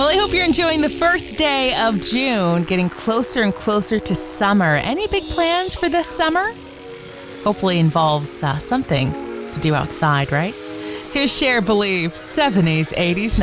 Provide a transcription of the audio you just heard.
Well, I hope you're enjoying the first day of June, getting closer and closer to summer. Any big plans for this summer? Hopefully involves something to do outside, right? Here's Cher, Believe, 70s, 80s,